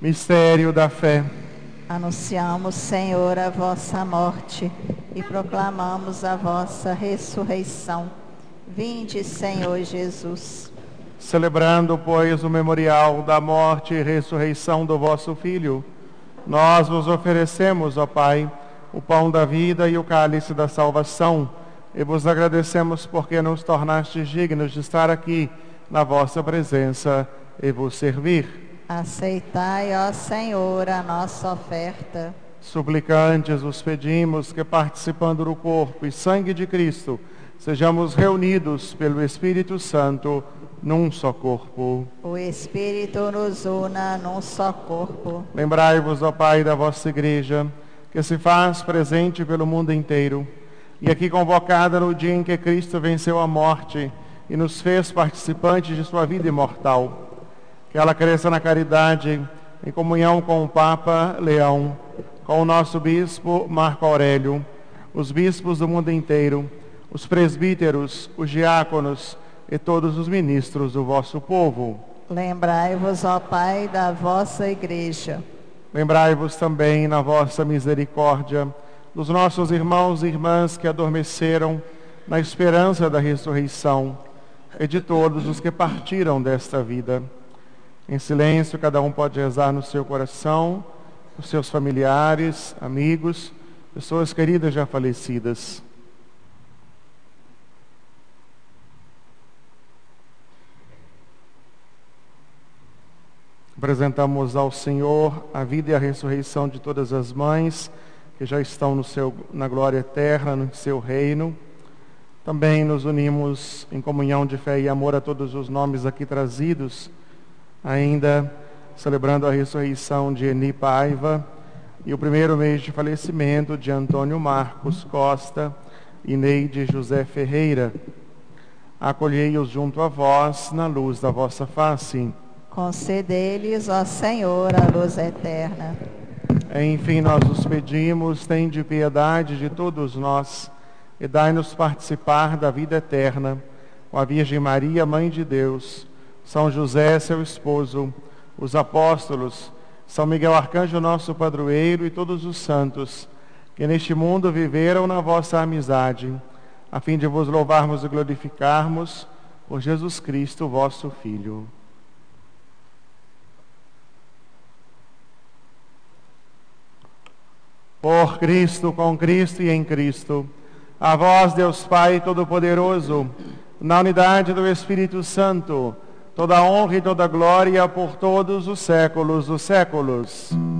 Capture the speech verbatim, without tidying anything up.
Mistério da fé. Anunciamos, Senhor, a vossa morte e proclamamos a vossa ressurreição. Vinde, Senhor Jesus. Celebrando, pois, o memorial da morte e ressurreição do vosso Filho, nós vos oferecemos, ó Pai, o pão da vida e o cálice da salvação, e vos agradecemos porque nos tornastes dignos de estar aqui na vossa presença e vos servir. Aceitai, ó Senhor, a nossa oferta. Suplicantes vos pedimos que, participando do corpo e sangue de Cristo, sejamos reunidos pelo Espírito Santo num só corpo. O Espírito nos una num só corpo. Lembrai-vos, ó Pai, da vossa Igreja, que se faz presente pelo mundo inteiro, e aqui convocada no dia em que Cristo venceu a morte e nos fez participantes de sua vida imortal. Que ela cresça na caridade, em comunhão com o Papa Leão, com o nosso Bispo Marco Aurélio, os bispos do mundo inteiro, os presbíteros, os diáconos e todos os ministros do vosso povo. Lembrai-vos, ó Pai, da vossa Igreja. Lembrai-vos também, na vossa misericórdia, dos nossos irmãos e irmãs que adormeceram na esperança da ressurreição e de todos os que partiram desta vida. Em silêncio, cada um pode rezar no seu coração, os seus familiares, amigos, pessoas queridas já falecidas. Apresentamos ao Senhor a vida e a ressurreição de todas as mães que já estão no seu, na glória eterna, no seu reino. Também nos unimos em comunhão de fé e amor a todos os nomes aqui trazidos, ainda celebrando a ressurreição de Eni Paiva e o primeiro mês de falecimento de Antônio Marcos Costa e Neide José Ferreira. Acolhei-os junto a vós na luz da vossa face. Concedei-lhes, ó Senhor, a luz eterna. Enfim, nós os pedimos, tende piedade de todos nós e dai-nos participar da vida eterna com a Virgem Maria, Mãe de Deus, São José, seu esposo, os apóstolos, São Miguel Arcanjo, nosso padroeiro, e todos os santos que neste mundo viveram na vossa amizade, a fim de vos louvarmos e glorificarmos por Jesus Cristo, vosso Filho. Por Cristo, com Cristo e em Cristo, a vós, Deus Pai Todo-Poderoso, na unidade do Espírito Santo, toda honra e toda glória por todos os séculos dos séculos.